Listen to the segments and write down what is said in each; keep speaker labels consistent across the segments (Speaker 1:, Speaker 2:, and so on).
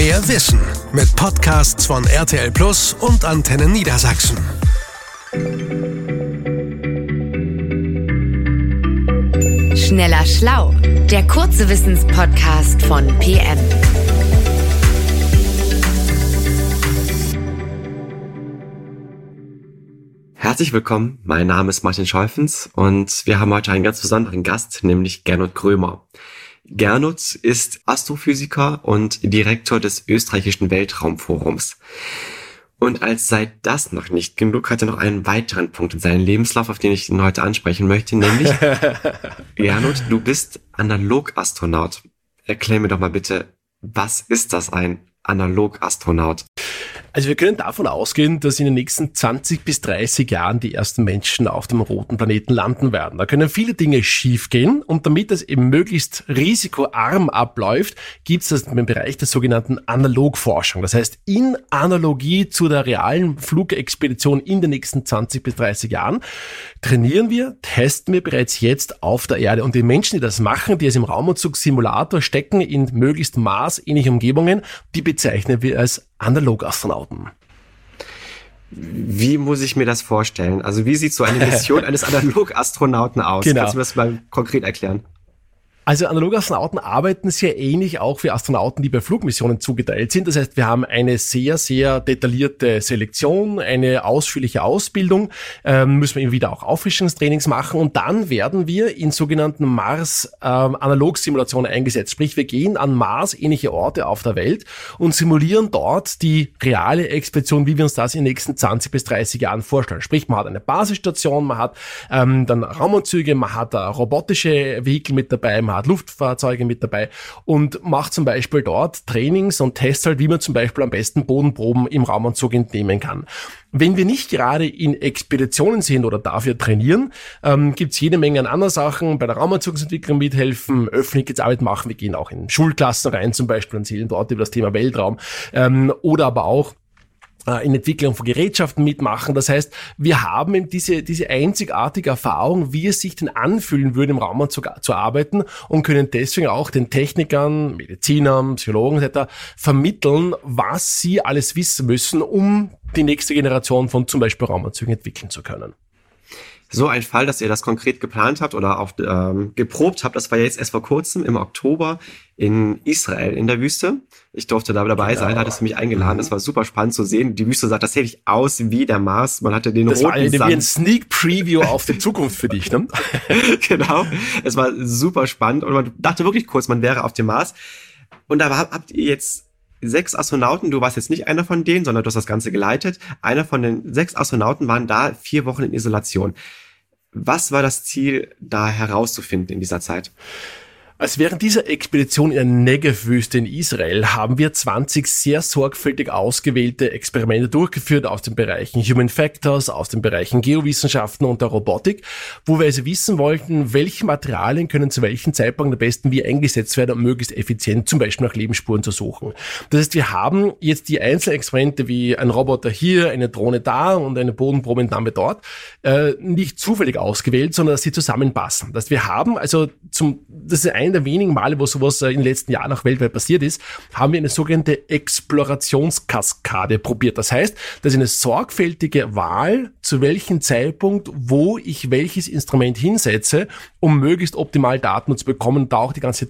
Speaker 1: Mehr Wissen mit Podcasts von RTL Plus und Antenne Niedersachsen.
Speaker 2: Schneller Schlau, der kurze Wissenspodcast von PM.
Speaker 3: Herzlich willkommen, mein Name ist Martin Scholfens und wir haben heute einen ganz besonderen Gast, nämlich Gernot Grömer. Gernot ist Astrophysiker und Direktor des österreichischen Weltraumforums. Und als sei das noch nicht genug, hat er noch einen weiteren Punkt in seinem Lebenslauf, auf den ich ihn heute ansprechen möchte, nämlich Gernot, du bist Analogastronaut. Erklär mir doch mal bitte, was ist das, ein Analogastronaut?
Speaker 4: Also wir können davon ausgehen, dass in den nächsten 20 bis 30 Jahren die ersten Menschen auf dem roten Planeten landen werden. Da können viele Dinge schiefgehen und damit das eben möglichst risikoarm abläuft, gibt es den Bereich der sogenannten Analogforschung. Das heißt, in Analogie zu der realen Flugexpedition in den nächsten 20 bis 30 Jahren trainieren wir, testen wir bereits jetzt auf der Erde. Und die Menschen, die das machen, die es im Raumanzug-Simulator stecken, in möglichst Mars-ähnliche Umgebungen, die bezeichnen wir als Analogastronauten.
Speaker 3: Wie muss ich mir das vorstellen? Also wie sieht so eine Mission eines Analogastronauten aus?
Speaker 4: Genau.
Speaker 3: Kannst du das mal konkret erklären?
Speaker 4: Also Analogastronauten arbeiten sehr ähnlich auch wie Astronauten, die bei Flugmissionen zugeteilt sind. Das heißt, wir haben eine sehr, sehr detaillierte Selektion, eine ausführliche Ausbildung, müssen wir immer wieder auch Auffrischungstrainings machen und dann werden wir in sogenannten Mars-Analogsimulationen eingesetzt. Sprich, wir gehen an Mars-ähnliche Orte auf der Welt und simulieren dort die reale Expedition, wie wir uns das in den nächsten 20 bis 30 Jahren vorstellen. Sprich, man hat eine Basisstation, man hat dann Raumanzüge, man hat robotische Vehikel mit dabei, man hat Luftfahrzeuge mit dabei und macht zum Beispiel dort Trainings und Tests halt, wie man zum Beispiel am besten Bodenproben im Raumanzug entnehmen kann. Wenn wir nicht gerade in Expeditionen sind oder dafür trainieren, gibt's jede Menge an anderen Sachen, bei der Raumanzugsentwicklung mithelfen, Öffentlichkeitsarbeit machen, wir gehen auch in Schulklassen rein zum Beispiel und erzählen dort über das Thema Weltraum oder aber auch in Entwicklung von Gerätschaften mitmachen. Das heißt, wir haben eben diese einzigartige Erfahrung, wie es sich denn anfühlen würde, im Raumanzug zu arbeiten und können deswegen auch den Technikern, Medizinern, Psychologen etc. vermitteln, was sie alles wissen müssen, um die nächste Generation von zum Beispiel Raumanzügen entwickeln zu können.
Speaker 3: So ein Fall, dass ihr das konkret geplant habt oder auch geprobt habt, das war jetzt erst vor kurzem im Oktober in Israel in der Wüste. Ich durfte da dabei sein, da hattest du mich eingeladen. Das war super spannend zu sehen. Die Wüste sah tatsächlich aus wie der Mars. Man hatte den roten Sand.
Speaker 4: Das war wie ein Sneak Preview auf die Zukunft für dich, ne?
Speaker 3: Genau. Es war super spannend und man dachte wirklich kurz, man wäre auf dem Mars. Und da habt ihr jetzt 6 Astronauten, du warst jetzt nicht einer von denen, sondern du hast das Ganze geleitet. Einer von den 6 Astronauten waren da 4 Wochen in Isolation. Was war das Ziel, da herauszufinden in dieser Zeit?
Speaker 4: Also während dieser Expedition in der Negev-Wüste in Israel haben wir 20 sehr sorgfältig ausgewählte Experimente durchgeführt aus den Bereichen Human Factors, aus den Bereichen Geowissenschaften und der Robotik, wo wir also wissen wollten, welche Materialien können zu welchem Zeitpunkt am besten wie eingesetzt werden, um möglichst effizient zum Beispiel nach Lebensspuren zu suchen. Das heißt, wir haben jetzt die einzelnen Experimente wie ein Roboter hier, eine Drohne da und eine Bodenprobeentnahme dort nicht zufällig ausgewählt, sondern dass sie zusammenpassen. Das heißt, wir haben also das ist ein der wenigen Male, wo sowas in den letzten Jahren auch weltweit passiert ist, haben wir eine sogenannte Explorationskaskade probiert. Das heißt, das ist eine sorgfältige Wahl, zu welchem Zeitpunkt, wo ich welches Instrument hinsetze, um möglichst optimal Daten zu bekommen und da auch die ganze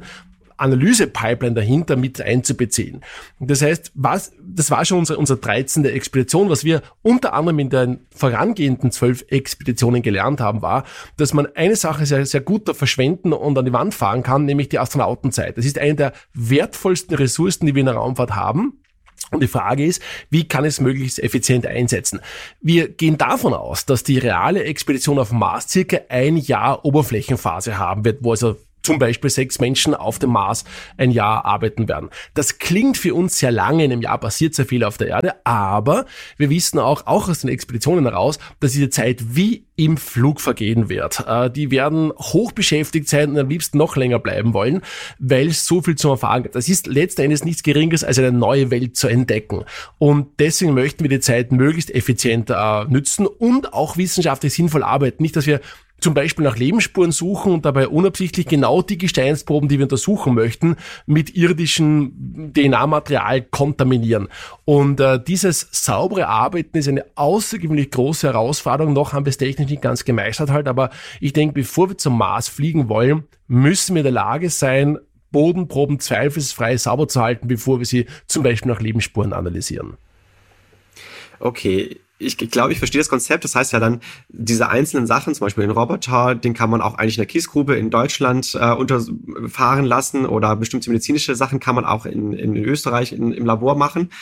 Speaker 4: Datenanalyse-Pipeline dahinter mit einzubeziehen. Das heißt, das war schon unsere 13. Expedition. Was wir unter anderem in den vorangehenden 12 Expeditionen gelernt haben, war, dass man eine Sache sehr, sehr gut da verschwenden und an die Wand fahren kann, nämlich die Astronautenzeit. Das ist eine der wertvollsten Ressourcen, die wir in der Raumfahrt haben. Und die Frage ist, wie kann es möglichst effizient einsetzen? Wir gehen davon aus, dass die reale Expedition auf dem Mars circa 1 Jahr Oberflächenphase haben wird, wo also zum Beispiel 6 Menschen auf dem Mars ein Jahr arbeiten werden. Das klingt für uns sehr lange, in einem Jahr passiert sehr viel auf der Erde, aber wir wissen auch aus den Expeditionen heraus, dass diese Zeit wie im Flug vergehen wird. Die werden hoch beschäftigt sein und am liebsten noch länger bleiben wollen, weil es so viel zu erfahren gibt. Das ist letzten Endes nichts Geringeres, als eine neue Welt zu entdecken. Und deswegen möchten wir die Zeit möglichst effizient nützen und auch wissenschaftlich sinnvoll arbeiten. Nicht, dass wir zum Beispiel nach Lebensspuren suchen und dabei unabsichtlich genau die Gesteinsproben, die wir untersuchen möchten, mit irdischem DNA-Material kontaminieren. Und dieses saubere Arbeiten ist eine außergewöhnlich große Herausforderung. Noch haben wir es technisch nicht ganz gemeistert halt, aber ich denke, bevor wir zum Mars fliegen wollen, müssen wir in der Lage sein, Bodenproben zweifelsfrei sauber zu halten, bevor wir sie zum Beispiel nach Lebensspuren analysieren.
Speaker 3: Okay, ich glaube, ich verstehe das Konzept. Das heißt ja dann, diese einzelnen Sachen, zum Beispiel den Roboter, den kann man auch eigentlich in der Kiesgrube in Deutschland unterfahren lassen, oder bestimmte medizinische Sachen kann man auch in Österreich im Labor machen.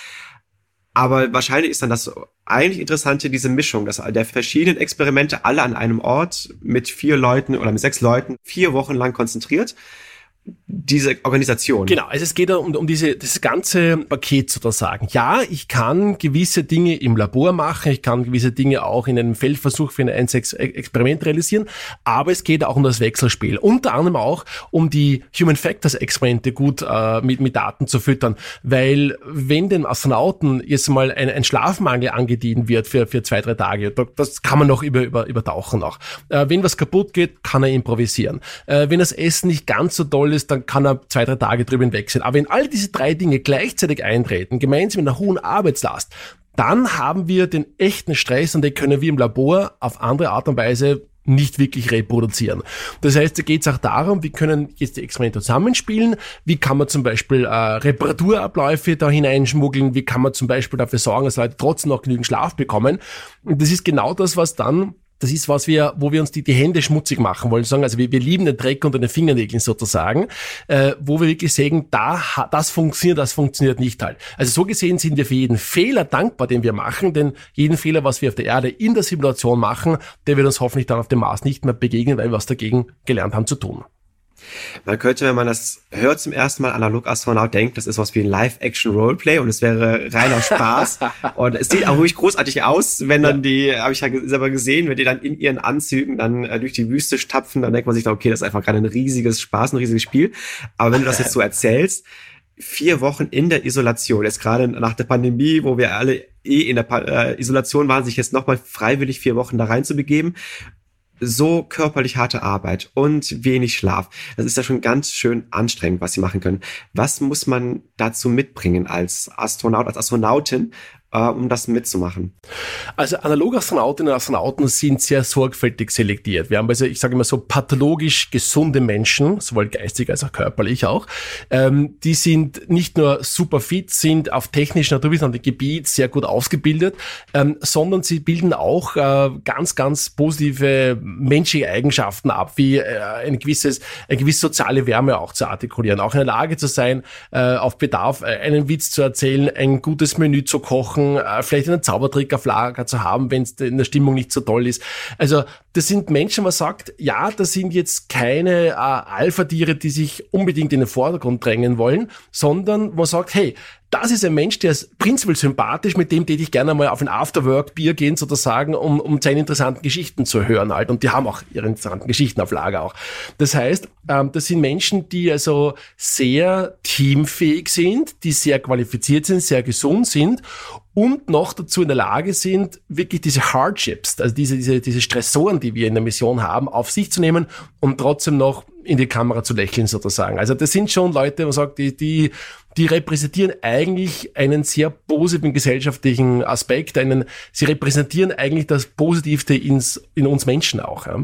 Speaker 3: Aber wahrscheinlich ist dann das eigentlich Interessante, diese Mischung, dass der verschiedenen Experimente alle an einem Ort mit 4 Leuten oder mit 6 Leuten 4 Wochen lang konzentriert. Diese Organisation.
Speaker 4: Genau, also es geht um das ganze Paket sozusagen. Ja, ich kann gewisse Dinge im Labor machen, ich kann gewisse Dinge auch in einem Feldversuch für ein einziges Experiment realisieren, aber es geht auch um das Wechselspiel. Unter anderem auch um die Human Factors Experimente gut mit Daten zu füttern, weil wenn den Astronauten jetzt mal ein Schlafmangel angedient wird für 2-3 Tage, das kann man noch übertauchen noch. Wenn was kaputt geht, kann er improvisieren. Wenn das Essen nicht ganz so toll ist, dann kann er 2-3 Tage drüber hinweg sein. Aber wenn all diese 3 Dinge gleichzeitig eintreten, gemeinsam mit einer hohen Arbeitslast, dann haben wir den echten Stress und den können wir im Labor auf andere Art und Weise nicht wirklich reproduzieren. Das heißt, da geht es auch darum, wie können jetzt die Experimente zusammenspielen, wie kann man zum Beispiel Reparaturabläufe da hineinschmuggeln, wie kann man zum Beispiel dafür sorgen, dass Leute trotzdem noch genügend Schlaf bekommen. Und das ist genau das, das ist, wo wir uns die Hände schmutzig machen wollen, sagen, also wir lieben den Dreck unter den Fingernägeln sozusagen, wo wir wirklich sagen, das funktioniert nicht halt. Also so gesehen sind wir für jeden Fehler dankbar, den wir machen, denn jeden Fehler, was wir auf der Erde in der Simulation machen, der wird uns hoffentlich dann auf dem Mars nicht mehr begegnen, weil wir was dagegen gelernt haben zu tun.
Speaker 3: Man könnte, wenn man das hört, zum ersten Mal Analog-Astronaut denkt, das ist was wie ein Live-Action-Roleplay und es wäre reiner Spaß. Und es sieht auch ruhig großartig aus, wenn dann habe ich ja selber gesehen, wenn die dann in ihren Anzügen dann durch die Wüste stapfen, dann denkt man sich da, okay, das ist einfach gerade ein riesiges Spaß, ein riesiges Spiel. Aber wenn du das jetzt so erzählst, 4 Wochen in der Isolation, jetzt gerade nach der Pandemie, wo wir alle in der Isolation waren, sich jetzt nochmal freiwillig 4 Wochen da rein zu begeben, so körperlich harte Arbeit und wenig Schlaf. Das ist ja schon ganz schön anstrengend, was sie machen können. Was muss man dazu mitbringen als Astronaut, als Astronautin, um das mitzumachen?
Speaker 4: Also Analog-Astronautinnen und Astronauten sind sehr sorgfältig selektiert. Wir haben also, ich sage immer so, pathologisch gesunde Menschen, sowohl geistig als auch körperlich auch. Die sind nicht nur super fit, sind auf technischem naturwissenschaftlichem Gebiet sehr gut ausgebildet, sondern sie bilden auch ganz, ganz positive menschliche Eigenschaften ab, wie eine gewisse soziale Wärme auch zu artikulieren, auch in der Lage zu sein, auf Bedarf einen Witz zu erzählen, ein gutes Menü zu kochen, vielleicht einen Zaubertrick auf Lager zu haben, wenn es in der Stimmung nicht so toll ist. Also das sind Menschen, man sagt, ja, das sind jetzt keine Alpha-Tiere, die sich unbedingt in den Vordergrund drängen wollen, sondern man sagt, hey, das ist ein Mensch, der ist prinzipiell sympathisch, mit dem täte ich gerne mal auf ein Afterwork-Bier gehen, sozusagen, um seine interessanten Geschichten zu hören halt. Und die haben auch ihre interessanten Geschichten auf Lager auch. Das heißt, das sind Menschen, die also sehr teamfähig sind, die sehr qualifiziert sind, sehr gesund sind und noch dazu in der Lage sind, wirklich diese Hardships, also diese Stressoren, die wir in der Mission haben, auf sich zu nehmen und trotzdem noch in die Kamera zu lächeln sozusagen. Also das sind schon Leute, man sagt, die repräsentieren eigentlich einen sehr positiven gesellschaftlichen Aspekt, sie repräsentieren eigentlich das Positivste in uns Menschen auch. Ja.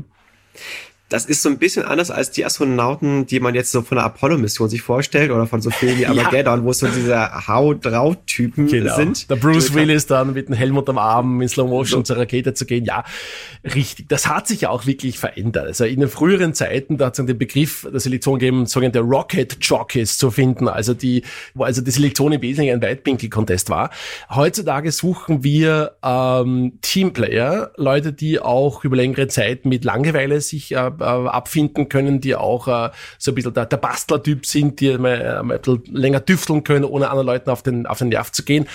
Speaker 3: Das ist so ein bisschen anders als die Astronauten, die man jetzt so von der Apollo-Mission sich vorstellt oder von so Filmen wie Armageddon, wo es so diese Hau-Drauf-Typen sind.
Speaker 4: Der Bruce Willis dann mit dem Helm unterm Arm in Slow Motion zur Rakete zu gehen. Ja, richtig. Das hat sich ja auch wirklich verändert. Also in den früheren Zeiten, da hat es den Begriff der Selektion gegeben, sogenannte Rocket Jockeys zu finden, wo die Selektion im Wesentlichen ein Weitwinkel-Contest war. Heutzutage suchen wir Teamplayer, Leute, die auch über längere Zeit mit Langeweile sich abfinden können, die auch so ein bisschen der Bastler-Typ sind, die mal ein bisschen länger tüfteln können, ohne anderen Leuten auf den Nerv zu gehen.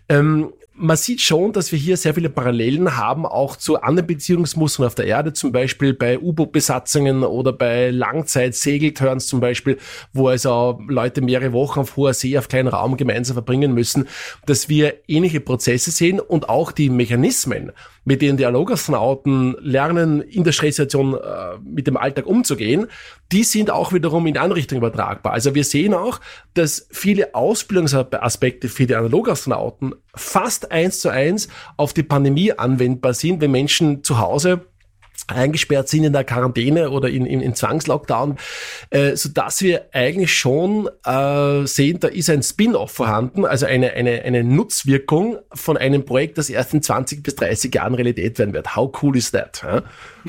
Speaker 4: Man sieht schon, dass wir hier sehr viele Parallelen haben, auch zu anderen Beziehungsmustern auf der Erde, zum Beispiel bei U-Boot-Besatzungen oder bei Langzeit-Segelturns zum Beispiel, wo also Leute mehrere Wochen auf hoher See auf kleinen Raum gemeinsam verbringen müssen, dass wir ähnliche Prozesse sehen und auch die Mechanismen, mit denen die Analogastronauten lernen, in der Stresssituation mit dem Alltag umzugehen, die sind auch wiederum in die andere Richtung übertragbar. Also wir sehen auch, dass viele Ausbildungsaspekte für die Analogastronauten fast 1:1 auf die Pandemie anwendbar sind, wenn Menschen zu Hause eingesperrt sind in der Quarantäne oder in Zwangslockdown, sodass wir eigentlich schon sehen, da ist ein Spin-off vorhanden, also eine Nutzwirkung von einem Projekt, das erst in 20 bis 30 Jahren Realität werden wird. How cool is that? Huh?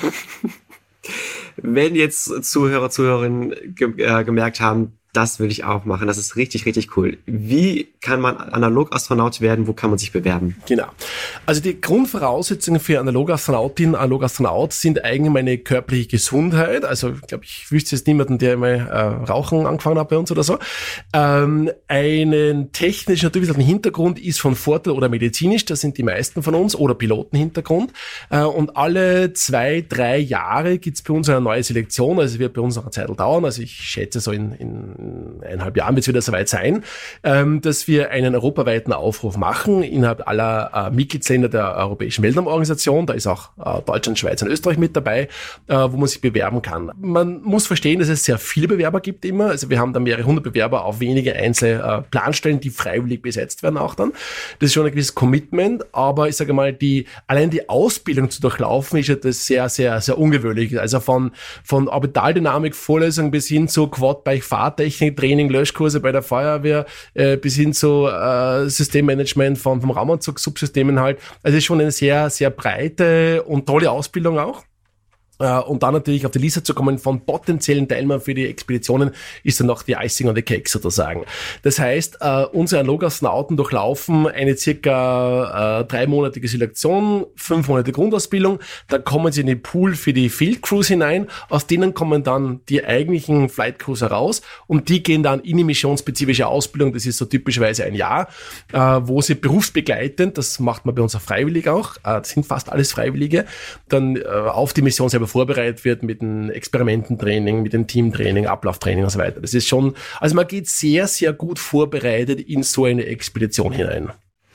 Speaker 3: Wenn jetzt Zuhörer, Zuhörerinnen gemerkt haben, das will ich auch machen, das ist richtig, richtig cool. Wie kann man Analogastronaut werden? Wo kann man sich bewerben?
Speaker 4: Genau. Also die Grundvoraussetzungen für Analogastronautinnen, Analogastronaut sind eigentlich meine körperliche Gesundheit. Also ich glaube, ich wüsste jetzt niemanden, der mal Rauchen angefangen hat bei uns oder so. Einen technischen, natürlich einen Hintergrund ist von Vorteil oder medizinisch, das sind die meisten von uns, oder Pilotenhintergrund. Und alle 2-3 Jahre gibt's bei uns eine neue Selektion. Also es wird bei uns noch eine Zeit dauern. Also ich schätze so in 1,5 Jahren wird es wieder soweit sein, dass wir einen europaweiten Aufruf machen innerhalb aller Mitgliedsländer der Europäischen Weltraumorganisation. Da ist auch Deutschland, Schweiz und Österreich mit dabei, wo man sich bewerben kann. Man muss verstehen, dass es sehr viele Bewerber gibt immer. Also wir haben da mehrere 100 Bewerber auf wenige einzelne Planstellen, die freiwillig besetzt werden auch dann. Das ist schon ein gewisses Commitment, aber ich sage mal, allein die Ausbildung zu durchlaufen ist ja das sehr, sehr, sehr ungewöhnlich. Also von Orbitaldynamik, Vorlesung bis hin zu Quad-Bike, Fahrtechnik, Training, Löschkurse bei der Feuerwehr, bis hin zu Systemmanagement vom Raumanzug-Subsystemen halt. Also es ist schon eine sehr, sehr breite und tolle Ausbildung auch. Und dann natürlich auf die Liste zu kommen von potenziellen Teilnehmern für die Expeditionen ist dann noch die Icing on the Cake sozusagen. Das heißt, unsere Analogastronauten durchlaufen eine circa 3-monatige Selektion, 5 Monate Grundausbildung, dann kommen sie in den Pool für die Field Crews hinein, aus denen kommen dann die eigentlichen Flight Crews heraus und die gehen dann in die missionsspezifische Ausbildung, das ist so typischerweise ein Jahr, wo sie berufsbegleitend, das macht man bei uns auch freiwillig auch, das sind fast alles Freiwillige, dann auf die Mission selber vorbereitet wird mit dem Experimententraining, mit dem Teamtraining, Ablauftraining und so weiter. Das ist schon, also man geht sehr, sehr gut vorbereitet in so eine Expedition hinein.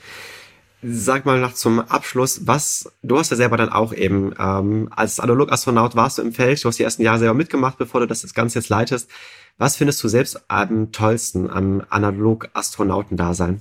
Speaker 3: Sag mal noch zum Abschluss, du hast ja selber dann auch eben, als Analogastronaut warst du im Feld, du hast die ersten Jahre selber mitgemacht, bevor du das Ganze jetzt leitest. Was findest du selbst am tollsten am Analogastronauten-Dasein?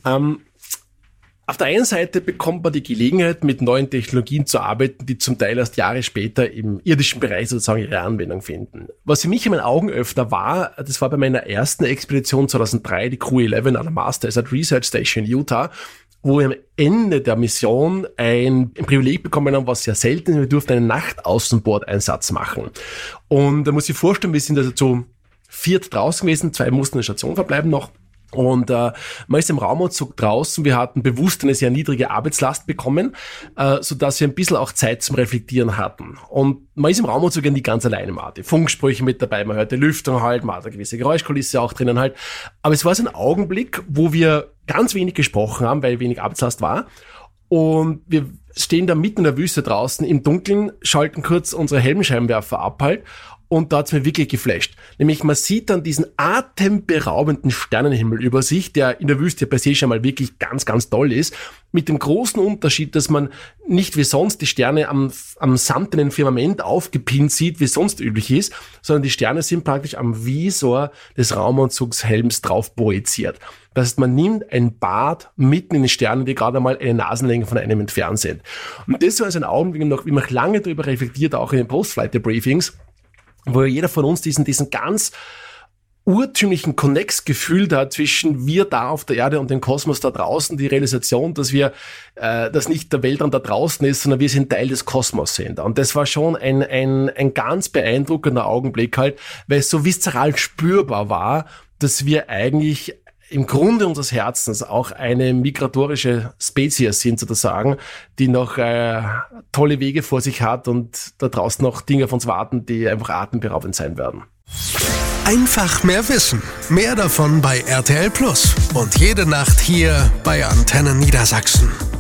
Speaker 4: Auf der einen Seite bekommt man die Gelegenheit, mit neuen Technologien zu arbeiten, die zum Teil erst Jahre später im irdischen Bereich sozusagen ihre Anwendung finden. Was für mich in meinen Augenöffner war, das war bei meiner ersten Expedition 2003, die Crew 11 an der Mars Desert Research Station in Utah, wo wir am Ende der Mission ein Privileg bekommen haben, was sehr selten ist. Wir durften einen Nachtaußenbordeinsatz machen. Und da muss ich vorstellen, wir sind also zu 4 draußen gewesen, 2 mussten in der Station verbleiben noch. Und man ist im Raumanzug draußen, wir hatten bewusst eine sehr niedrige Arbeitslast bekommen, sodass wir ein bisschen auch Zeit zum Reflektieren hatten. Und man ist im Raumanzug ja nicht ganz alleine, man hat die Funksprüche mit dabei, man hört die Lüftung halt, man hat eine gewisse Geräuschkulisse auch drinnen halt. Aber es war so ein Augenblick, wo wir ganz wenig gesprochen haben, weil wenig Arbeitslast war. Und wir stehen da mitten in der Wüste draußen im Dunkeln, schalten kurz unsere Helmscheinwerfer ab halt. Und da hat's mir wirklich geflasht. Nämlich man sieht dann diesen atemberaubenden Sternenhimmel über sich, der in der Wüste per se schon mal wirklich ganz, ganz toll ist. Mit dem großen Unterschied, dass man nicht wie sonst die Sterne am samtenen Firmament aufgepinnt sieht, wie sonst üblich ist, sondern die Sterne sind praktisch am Visor des Raumanzugshelms drauf projiziert. Das heißt, man nimmt ein Bad mitten in den Sternen, die gerade mal eine Nasenlänge von einem entfernt sind. Und das war also ein Augenblick noch, wie man lange darüber reflektiert, auch in den Post-Flight-Debriefings, wo jeder von uns diesen ganz urtümlichen Connex gefühlt hat zwischen wir da auf der Erde und dem Kosmos da draußen, die Realisation, dass dass nicht der Weltraum da draußen ist, sondern wir sind Teil des Kosmos sind. Und das war schon ein ganz beeindruckender Augenblick halt, weil es so viszeral spürbar war, dass wir eigentlich im Grunde unseres Herzens auch eine migratorische Spezies sind sozusagen, die noch tolle Wege vor sich hat und da draußen noch Dinge auf uns warten, die einfach atemberaubend sein werden.
Speaker 1: Einfach mehr Wissen. Mehr davon bei RTL Plus. Und jede Nacht hier bei Antenne Niedersachsen.